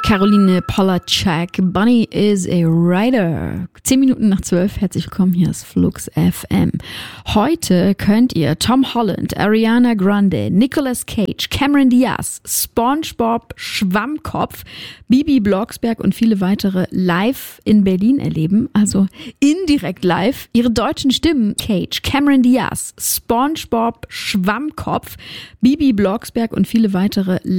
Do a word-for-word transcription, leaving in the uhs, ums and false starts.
Caroline Polacek, Bunny is a Rider. Zehn Minuten nach zwölf, herzlich willkommen, hier ist Flux F M. Heute könnt ihr Tom Holland, Ariana Grande, Nicolas Cage, Cameron Diaz, SpongeBob Schwammkopf, Bibi Blocksberg und viele weitere live in Berlin erleben, also indirekt live. Ihre deutschen Stimmen: Cage, Cameron Diaz, SpongeBob Schwammkopf, Bibi Blocksberg und viele weitere